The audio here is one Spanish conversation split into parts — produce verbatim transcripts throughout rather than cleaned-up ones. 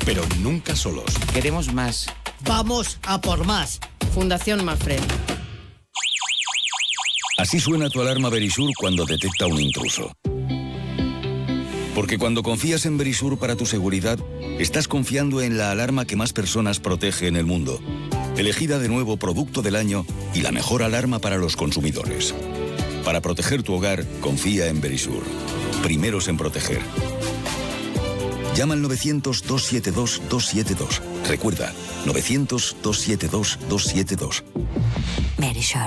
pero nunca solos. Queremos más. Vamos a por más. Fundación Mafre. Así suena tu alarma Verisur cuando detecta un intruso. Porque cuando confías en Verisur para tu seguridad, estás confiando en la alarma que más personas protege en el mundo. Elegida de nuevo Producto del Año y la mejor alarma para los consumidores. Para proteger tu hogar, confía en Verisur. Primeros en proteger. Llama al novecientos, dos siete dos, dos siete dos. Recuerda, novecientos, dos siete dos, dos siete dos. Verisur.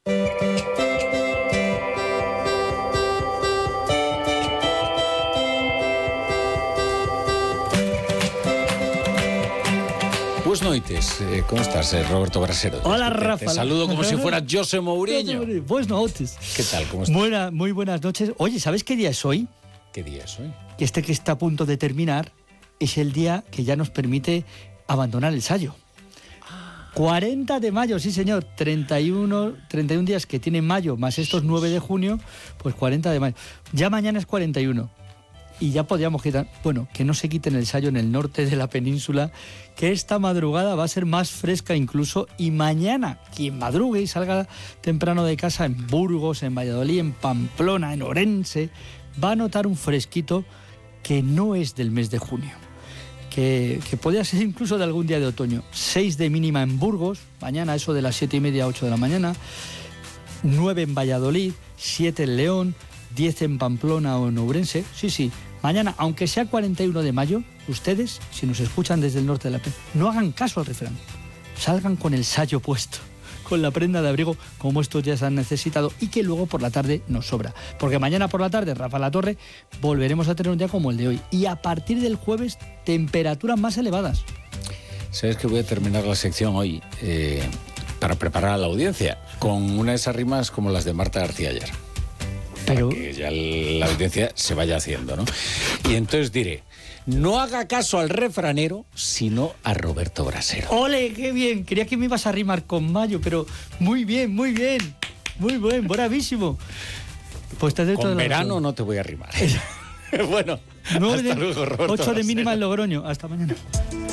Buenas noites, eh, ¿cómo estás, eh, Roberto Brasero? Hola, te, Rafa. Te saludo como si fuera José Mourinho. Buenas noches. ¿Qué tal? ¿Cómo estás? Buena, muy buenas noches. Oye, ¿sabes qué día es hoy? ¿Qué día es hoy? Que este que está a punto de terminar es el día que ya nos permite abandonar el Sayo. cuarenta de mayo, sí señor, treinta y uno, treinta y uno días que tiene mayo, más estos nueve de junio, pues cuarenta de mayo. Ya mañana es cuarenta y uno. Y ya podríamos quitar, bueno, que no se quiten el Sayo en el norte de la península, que esta madrugada va a ser más fresca incluso, y mañana quien madrugue y salga temprano de casa en Burgos, en Valladolid, en Pamplona, en Orense, va a notar un fresquito que no es del mes de junio, que, que podría ser incluso de algún día de otoño. seis de mínima en Burgos, mañana eso de las siete y media a ocho de la mañana, nueve en Valladolid, siete en León, diez en Pamplona o en Ourense. Sí, sí, mañana, aunque sea cuarenta y uno de mayo, ustedes, si nos escuchan desde el norte de la P, no hagan caso al refrán. Salgan con el Sayo puesto, con la prenda de abrigo como estos días han necesitado y que luego por la tarde nos sobra. Porque mañana por la tarde, Rafa La Torre, volveremos a tener un día como el de hoy. Y a partir del jueves, temperaturas más elevadas. ¿Sabes que voy a terminar la sección hoy eh, para preparar a la audiencia con una de esas rimas como las de Marta García ayer? Pero... Para que ya la audiencia se vaya haciendo, ¿no? Y entonces diré, no haga caso al refranero, sino a Roberto Brasero. ¡Ole, qué bien! Creía que me ibas a rimar con mayo, pero muy bien, muy bien. Muy bien, bravísimo. Pues te doy con todo verano no te voy a rimar. Bueno, nueve hasta de, luego, Roberto ocho de Brasero. mínima en Logroño. Hasta mañana.